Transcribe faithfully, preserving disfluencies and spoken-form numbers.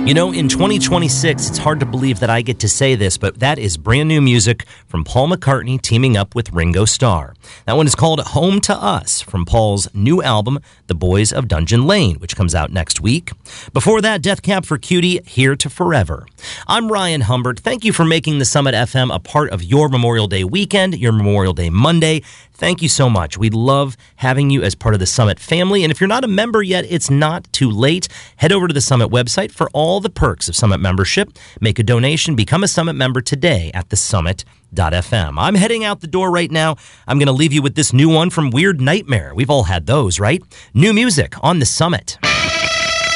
You know, in twenty twenty-six, it's hard to believe that I get to say this, but that is brand new music from Paul McCartney teaming up with Ringo Starr. That one is called Home to Us from Paul's new album, The Boys of Dungeon Lane, which comes out next week. Before that, Death Cab for Cutie, Here to Forever. I'm Ryan Humbert. Thank you for making the Summit F M a part of your Memorial Day weekend, your Memorial Day Monday. Thank you so much. We love having you as part of the Summit family. And if you're not a member yet, it's not too late. Head over to the Summit website for all the perks of Summit membership. Make a donation. Become a Summit member today at the summit dot f m. I'm heading out the door right now. I'm going to leave you with this new one from Weird Nightmare. We've all had those, right? New music on the Summit.